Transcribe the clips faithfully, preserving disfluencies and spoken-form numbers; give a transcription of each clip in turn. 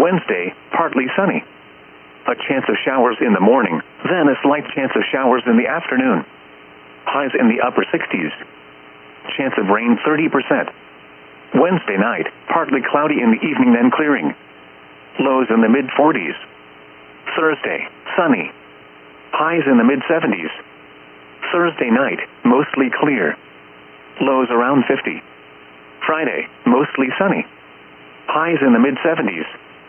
Wednesday, partly sunny. A chance of showers in the morning, then a slight chance of showers in the afternoon. Highs in the upper sixties. Chance of rain thirty percent. Wednesday night, partly cloudy in the evening, then clearing. Lows in the mid forties. Thursday, sunny. Highs in the mid seventies. Thursday night, mostly clear. Lows around fifty. Friday, mostly sunny. Highs in the mid seventies.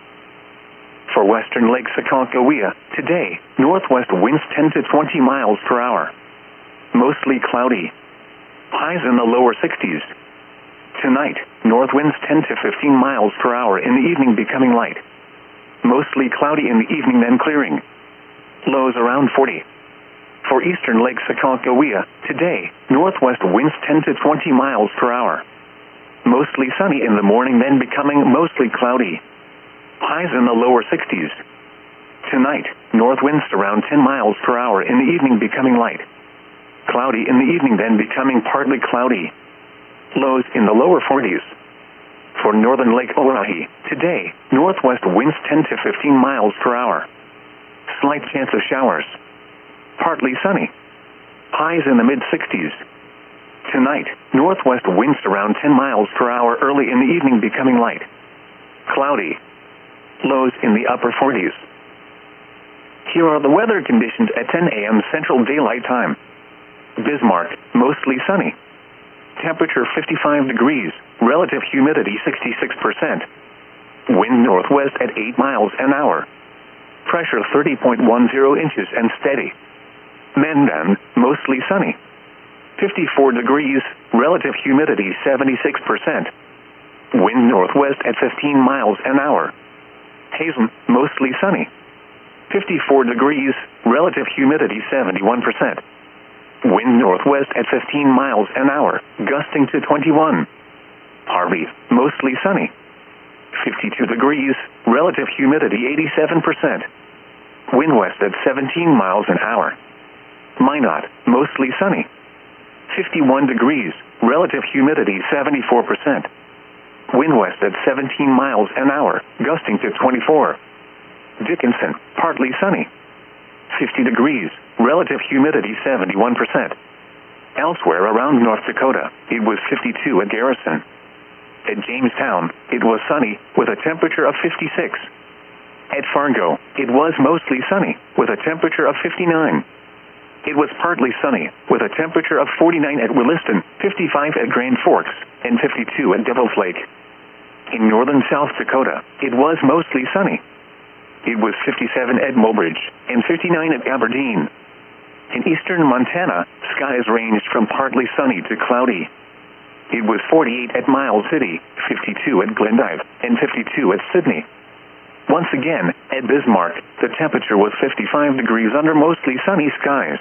For western Lake Sakakawea, today, northwest winds ten to twenty miles per hour. Mostly cloudy. Highs in the lower sixties. Tonight, north winds ten to fifteen miles per hour, in the evening becoming light. Mostly cloudy in the evening, then clearing. Lows around forty. For eastern Lake Sakakawea, today, northwest winds ten to twenty miles per hour. Mostly sunny in the morning, then becoming mostly cloudy. Highs in the lower sixties. Tonight, north winds around ten miles per hour, in the evening becoming light. Cloudy in the evening, then becoming partly cloudy. Lows in the lower forties. For northern Lake Oahe, today, northwest winds ten to fifteen miles per hour. Slight chance of showers. Partly sunny. Highs in the mid sixties. Tonight, northwest winds around ten miles per hour, early in the evening becoming light. Cloudy. Lows in the upper forties. Here are the weather conditions at ten a m Central Daylight Time. Bismarck, mostly sunny. Temperature fifty-five degrees, relative humidity sixty-six percent. Wind northwest at eight miles an hour. Pressure thirty point one zero inches and steady. Mandan, mostly sunny. fifty-four degrees, relative humidity seventy-six percent. Wind northwest at fifteen miles an hour. Hazen, mostly sunny. fifty-four degrees, relative humidity seventy-one percent. Wind northwest at fifteen miles an hour, gusting to twenty-one. Harvey, mostly sunny. fifty-two degrees, relative humidity eighty-seven percent. Wind west at seventeen miles an hour. Minot, mostly sunny. fifty-one degrees, relative humidity seventy-four percent. Wind west at seventeen miles an hour, gusting to twenty-four. Dickinson, partly sunny. fifty degrees, relative humidity seventy-one percent. Elsewhere around North Dakota, it was fifty-two at Garrison. At Jamestown, it was sunny, with a temperature of fifty-six. At Fargo, it was mostly sunny, with a temperature of fifty-nine. It was partly sunny, with a temperature of forty-nine at Williston, fifty-five at Grand Forks, and fifty-two at Devil's Lake. In northern South Dakota, it was mostly sunny. It was fifty-seven at Mobridge, and fifty-nine at Aberdeen. In eastern Montana, skies ranged from partly sunny to cloudy. It was forty-eight at Miles City, fifty-two at Glendive, and fifty-two at Sydney. Once again, at Bismarck, the temperature was fifty-five degrees under mostly sunny skies.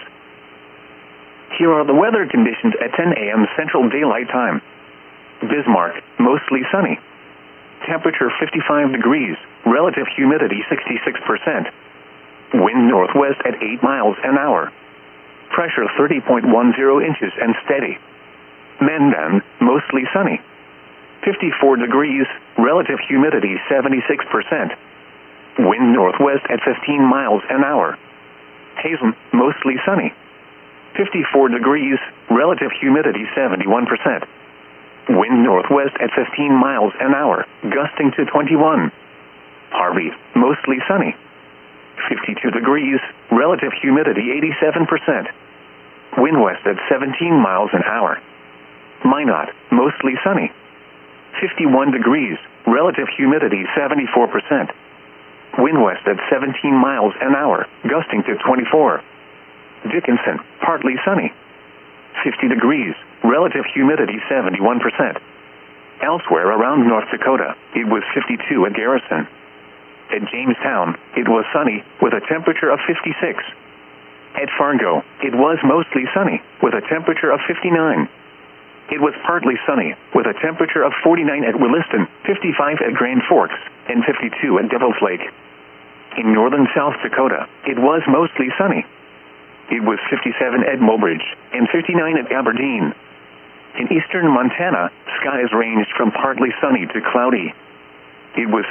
Here are the weather conditions at ten a m Central Daylight Time. Bismarck, mostly sunny. Temperature fifty-five degrees, relative humidity sixty-six percent. Wind northwest at eight miles an hour. Pressure thirty point one zero inches and steady. Mandan, mostly sunny. fifty-four degrees, relative humidity seventy-six percent. Wind northwest at fifteen miles an hour. Hazen, mostly sunny. fifty-four degrees, relative humidity seventy-one percent. Wind northwest at fifteen miles an hour, gusting to twenty-one. Harvey, mostly sunny. fifty-two degrees, relative humidity eighty-seven percent. Wind west at seventeen miles an hour. Minot, mostly sunny. fifty-one degrees, relative humidity seventy-four percent. Wind west at seventeen miles an hour, gusting to twenty-four. Dickinson, partly sunny. fifty degrees, relative humidity seventy-one percent. Elsewhere around North Dakota, it was fifty-two at Garrison. At Jamestown, it was sunny, with a temperature of fifty-six. At Fargo, it was mostly sunny, with a temperature of fifty-nine. It was partly sunny, with a temperature of forty-nine at Williston, fifty-five at Grand Forks, and fifty-two at Devil's Lake. In northern South Dakota, it was mostly sunny. It was fifty-seven at Mobridge, and fifty-nine at Aberdeen. In eastern Montana, skies ranged from partly sunny to cloudy. It was